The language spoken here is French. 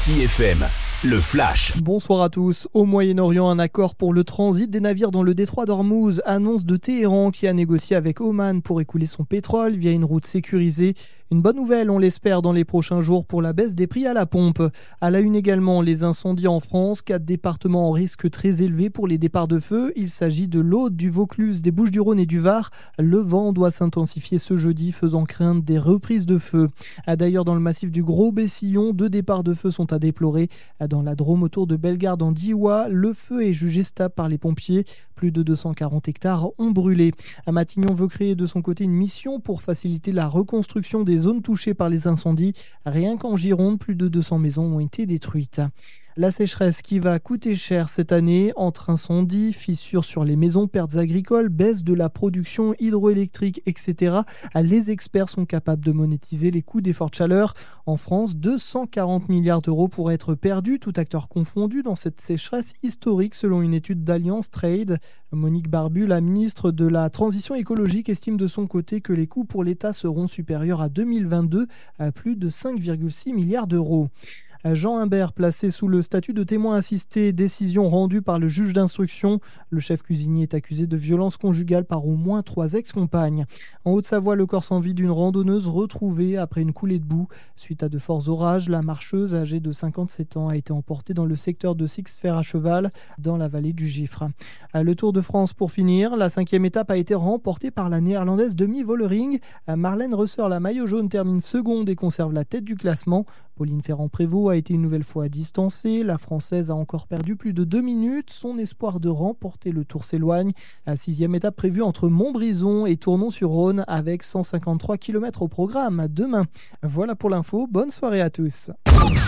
RCI FM, le Flash. Bonsoir à tous. Au Moyen-Orient, un accord pour le transit des navires dans le détroit d'Ormuz, annonce de Téhéran qui a négocié avec Oman pour écouler son pétrole via une route sécurisée. Une bonne nouvelle, on l'espère, dans les prochains jours pour la baisse des prix à la pompe. À la une également, les incendies en France, 4 départements en risque très élevé pour les départs de feu. Il s'agit de l'Aude, du Vaucluse, des Bouches-du-Rhône et du Var. Le vent doit s'intensifier ce jeudi, faisant craindre des reprises de feu. D'ailleurs, dans le massif du Gros-Bessillon, 2 départs de feu sont à déplorer. Dans la Drôme autour de Bellegarde en Diois, le feu est jugé stable par les pompiers. Plus de 240 hectares ont brûlé. Matignon veut créer de son côté une mission pour faciliter la reconstruction des zones touchées par les incendies. Rien qu'en Gironde, plus de 200 maisons ont été détruites. La sécheresse qui va coûter cher cette année, entre incendies, fissures sur les maisons, pertes agricoles, baisse de la production hydroélectrique, etc. Les experts sont capables de monétiser les coûts des fortes chaleurs. En France, 240 milliards d'euros pourraient être perdus, tout acteur confondu, dans cette sécheresse historique selon une étude d'Alliance Trade. Monique Barbu, la ministre de la Transition écologique, estime de son côté que les coûts pour l'État seront supérieurs à 2022 à plus de 5,6 milliards d'euros. Jean Imbert, placé sous le statut de témoin assisté, décision rendue par le juge d'instruction. Le chef cuisinier est accusé de violence conjugale par au moins 3 ex-compagnes. En Haute-Savoie, le corps sans vie d'une randonneuse retrouvée après une coulée de boue. Suite à de forts orages, la marcheuse, âgée de 57 ans, a été emportée dans le secteur de Sixfer à cheval, dans la vallée du Gifre. Le Tour de France pour finir. La 5e étape a été remportée par la néerlandaise Demi Vollering. Marlène Reusser, la maillot jaune, termine seconde et conserve la tête du classement. Pauline Ferrand-Prévot a été une nouvelle fois distancée. La Française a encore perdu plus de 2 minutes. Son espoir de remporter le Tour s'éloigne. La 6e étape prévue entre Montbrison et Tournon-sur-Rhône avec 153 km au programme demain. Voilà pour l'info. Bonne soirée à tous.